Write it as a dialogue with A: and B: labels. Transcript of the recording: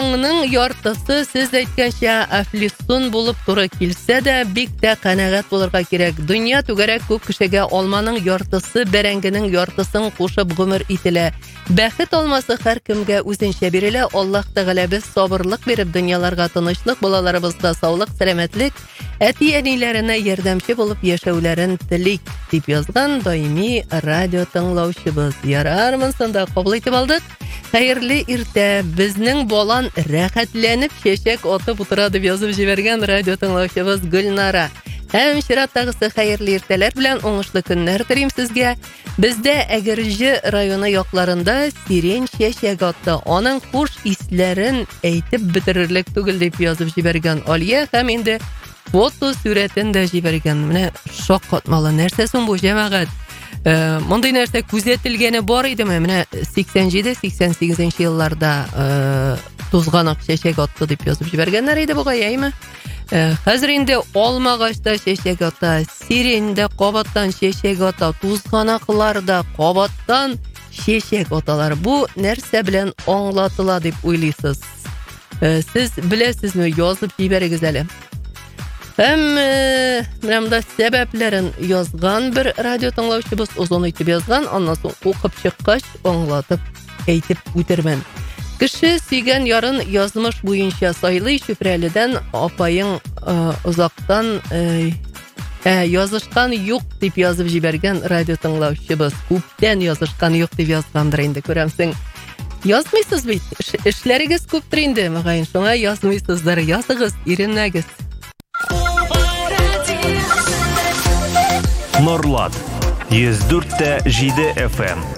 A: Күңелеңнең яртысы сез әйткәнчә афлисун булып туры килсә дә, бик тә канәгать булырга кирәк. Дөнья түгәрәк күп кешегә алманың яртысы, бәрәңгенең яртысын кушып гомер ителә. Бәхет алмасы һәр кемгә үзенчә бирелә. Аллаһ Тәгалә без сабырлык биреп, дөньяларга тынычлык, балаларыбызга саулык, сәламәтлек, әти-әниләренә ярдәмче булып яшәүләрен телик, дип язган даими радио тыңлаучыбыз. Ярармын, сонда кабул итеп алдык. Хәерле иртә, безнең балан рәхәтләнеп чәчәк атып утыра дип язып җибәргән радио тыңлаучыбыз Гөлнара. Һәм чираттагысы хәерле иртәләр белән уңышлы көннәр телим сезгә. Бездә Әгерҗе районы якларында сирень чәчәк атты. Аның хуш исләрен әйтеп бетерерлек түгел дип язып җибәргән Алия һәм инде фото сурәтен дә җибәргән. Менә шаккатмалы нәрсә соң бу җәмәгать. Мондый нәрсә күзәтелгәне бар идеме? Менә 87-88 елларда тузганак чәчәк атты дип язып җибәргәннәр иде бугай, әйме? Хәзер инде алмагачта чәчәк ата, сирендә кабаттан чәчәк ата, тузганакларда кабаттан чәчәк аталар. Бу нәрсә белән аңлатыла дип уйлыйсыз? Сез беләсезме? Язып җибәрегез әле. Һәм менә сәбәпләрен язган бер радио тыңлаучыбыз озын итеп язган, аннан соң укып чыккач аңлатып әйтеп үтермен. Кеше сөйгән ярын язмыш буенча сайлый, Шөпрәледән апайың озактан язышкан юк дип язып җибәргән радио тыңлаучыбыз. Күптән язышкан юк дип язгандыр инде, күрәмсең. Язмыйсыз бит, эшләрегез күптер инде, мөгаен шуңа язмыйсыздар. Языгыз, иренәгез.
B: Нурлат 104.7 FM